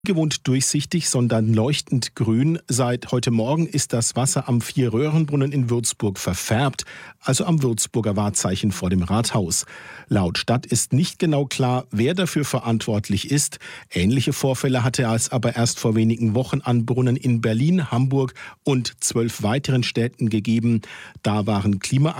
Gewohnt durchsichtig, sondern leuchtend grün. Seit heute Morgen ist das Wasser am Vierröhrenbrunnen in Würzburg verfärbt, also am Würzburger Wahrzeichen vor dem Rathaus. Laut Stadt ist nicht genau klar, wer dafür verantwortlich ist. Ähnliche Vorfälle hatte es aber erst vor wenigen Wochen an Brunnen in Berlin, Hamburg und 12 weiteren Städten gegeben. Da waren